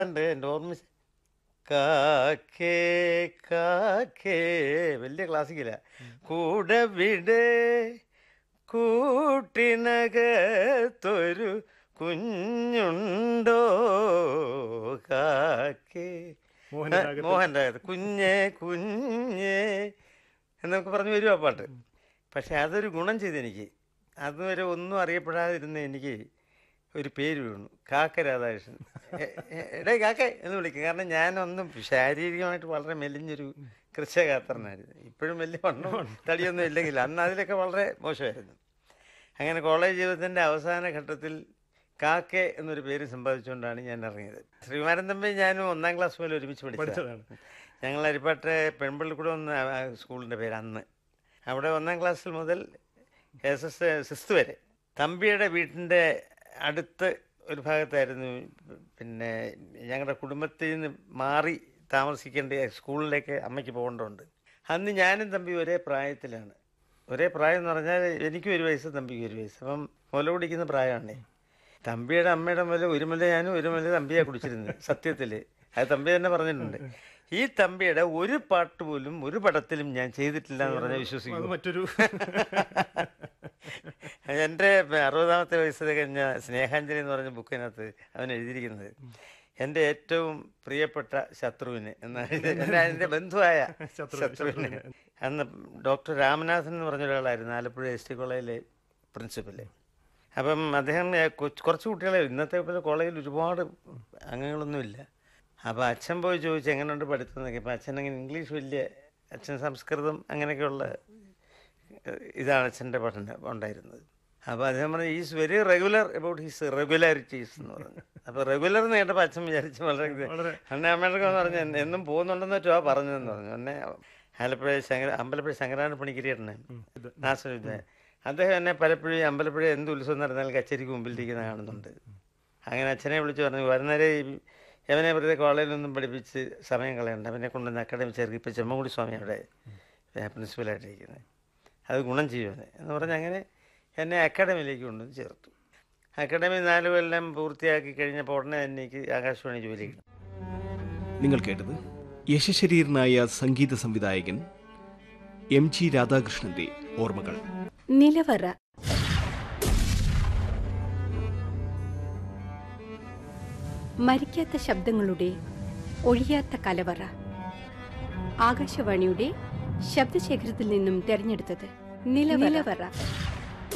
ഉണ്ട് എൻ്റെ ഓർമ്മ. കാക്കേ കാക്കേ വലിയ ക്ലാസിക്കില്ല. കൂടെ വിടെ കൂട്ടിനകത്തൊരു കുഞ്ഞുണ്ടോ കാക്കേ. മോഹൻ രാഗത്ത് കുഞ്ഞേ കുഞ്ഞേ എന്നൊക്കെ പറഞ്ഞു വരും ആ പാട്ട്. പക്ഷെ അതൊരു ഗുണം ചെയ്തെനിക്ക്. അതുവരെ ഒന്നും അറിയപ്പെടാതിരുന്ന എനിക്ക് ഒരു പേര് വീണു, കാക്ക രാധാകൃഷ്ണൻ. എടേ കാക്ക എന്ന് വിളിക്കും. കാരണം ഞാനൊന്നും ശാരീരികമായിട്ട് വളരെ മെലിഞ്ഞൊരു കൃഷകാത്രനായിരുന്നു. ഇപ്പോഴും വലിയ വണ്ണം തടിയൊന്നും ഇല്ലെങ്കിൽ അന്ന് അതിലൊക്കെ വളരെ മോശമായിരുന്നു. അങ്ങനെ കോളേജ് ജീവിതത്തിൻ്റെ അവസാന ഘട്ടത്തിൽ കാക്കെ എന്നൊരു പേര് സമ്പാദിച്ചുകൊണ്ടാണ് ഞാൻ ഇറങ്ങിയത്. ശ്രീകുമാരൻ തമ്പി ഞാനും 1ാം ക്ലാസ് മുതൽ ഒരുമിച്ച് പഠിച്ചതാണ്. ഞങ്ങൾ അരിപ്പാട്ടെ പെൺപള്ളിക്കൂടം എന്ന സ്കൂളിൻ്റെ പേര് അന്ന്. അവിടെ 1ാം ക്ലാസ്സിൽ മുതൽ സിക്സ്ത് വരെ. തമ്പിയുടെ വീട്ടിൻ്റെ അടുത്ത് ഒരു ഭാഗത്തായിരുന്നു പിന്നെ ഞങ്ങളുടെ കുടുംബത്തിൽ നിന്ന് മാറി താമസിക്കേണ്ട സ്കൂളിലേക്ക് അമ്മയ്ക്ക് പോകേണ്ടതുണ്ട്. അന്ന് ഞാനും തമ്പി ഒരേ പ്രായത്തിലാണ്. ഒരേ പ്രായം എന്ന് പറഞ്ഞാൽ എനിക്കും 1 വയസ്സ് തമ്പിക്ക് 1 വയസ്സ്. അപ്പം മുല കുടിക്കുന്ന പ്രായമാണേ. തമ്പിയുടെ അമ്മയുടെ മുല ഒരു മുല ഞാനും ഒരു മുല തമ്പിയാണ് കുടിച്ചിരുന്നത്. സത്യത്തിൽ അത് തമ്പി തന്നെ പറഞ്ഞിട്ടുണ്ട്. ഈ തമ്പിയുടെ ഒരു പാട്ട് പോലും ഒരു പടത്തിലും ഞാൻ ചെയ്തിട്ടില്ല എന്ന് പറഞ്ഞാൽ വിശ്വസിക്കും. മറ്റൊരു എൻ്റെ 60ാമത്തെ വയസ്സിൽ കഴിഞ്ഞ സ്നേഹാഞ്ജലി എന്ന് പറഞ്ഞ ബുക്കിനകത്ത് അവൻ എഴുതിയിരിക്കുന്നത് എൻ്റെ ഏറ്റവും പ്രിയപ്പെട്ട ശത്രുവിന് എന്നാണ്. എൻ്റെ ബന്ധുവായ ശത്രുവിന്. അന്ന് ഡോക്ടർ രാമനാഥൻ എന്ന് പറഞ്ഞ ഒരാളായിരുന്നു ആലപ്പുഴ ST കോളേജിലെ പ്രിൻസിപ്പല്. അപ്പം അദ്ദേഹം കുറച്ച് കുട്ടികളെ, ഇന്നത്തെ പോലെ കോളേജിൽ ഒരുപാട് അംഗങ്ങളൊന്നുമില്ല. അപ്പോൾ അച്ഛൻ പോയി ചോദിച്ചു എങ്ങനെയുണ്ട് പഠിത്തം എന്നൊക്കെ. അപ്പോൾ അച്ഛൻ അങ്ങനെ ഇംഗ്ലീഷ് വലിയ, അച്ഛൻ സംസ്കൃതം അങ്ങനെയൊക്കെയുള്ള ഇതാണ് അച്ഛൻ്റെ പഠനം ഉണ്ടായിരുന്നത്. അപ്പോൾ അദ്ദേഹം പറഞ്ഞു is very regular about his regularities എന്ന് പറഞ്ഞു. അപ്പോൾ റെഗുലർ എന്ന് കേട്ടപ്പോൾ അച്ഛൻ വിചാരിച്ച് വളരെ അന്നെ അമ്മയുടെ പറഞ്ഞു എന്നും പോകുന്നുണ്ടെന്ന് വെച്ചോ പറഞ്ഞതെന്ന് പറഞ്ഞു. എന്നെ ആലപ്പുഴ അമ്പലപ്പുഴ ശങ്കരാന പണിക്കരിയേട്ടനെ നാശവിദ്യ അദ്ദേഹം എന്നെ പലപ്പോഴും അമ്പലപ്പുഴ എന്ത് ഉത്സവം നടന്നാലും കച്ചേരിക്ക് മുമ്പിലിരിക്കുന്ന കാണുന്നുണ്ട്. അങ്ങനെ അച്ഛനെ വിളിച്ച് പറഞ്ഞു വരുന്നേരെ അവനെ വെറുതെ കോളേജിലൊന്നും പഠിപ്പിച്ച് സമയം കളയണ്ട, അവനെ കൊണ്ടുവന്ന് അക്കാഡമി ചേർക്കും. ഇപ്പോൾ ചെമ്മൻകുടി സ്വാമി അവിടെ പ്രിൻസിപ്പലായിട്ടിരിക്കുന്നത്, അത് ഗുണം ചെയ്യുമെന്ന് എന്ന് പറഞ്ഞ് അങ്ങനെ എന്നെ അക്കാഡമിയിലേക്ക് കൊണ്ടുവന്ന് ചേർത്തു. അക്കാഡമി 4 കൊല്ലം പൂർത്തിയാക്കി കഴിഞ്ഞപ്പോൾ ഉടനെ എനിക്ക് ആകാശവാണി ജോലി കിട്ടും. നിങ്ങൾ കേട്ടത് യശശരീരനായ സംഗീത സംവിധായകൻ MG രാധാകൃഷ്ണന്റെ ഓർമ്മകൾ. നിലവറ. മരിക്കാത്ത ശബ്ദങ്ങളുടെ ഒഴിയാത്ത കലവറ. ആകാശവാണിയുടെ ശബ്ദശേഖരത്തിൽ നിന്നും തെരഞ്ഞെടുത്തത് നിലവറ.